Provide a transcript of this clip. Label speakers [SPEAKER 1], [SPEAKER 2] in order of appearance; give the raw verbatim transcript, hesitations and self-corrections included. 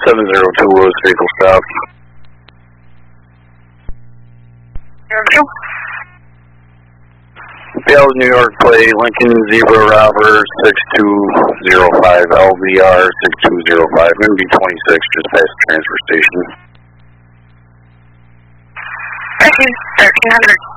[SPEAKER 1] seven zero two was vehicle stop.
[SPEAKER 2] Zero
[SPEAKER 1] Bales, New York plate, Lincoln Zebra Robber six two zero five, L V R six two zero five, going to be twenty-six, just past the transfer station.
[SPEAKER 2] thirteen hundred.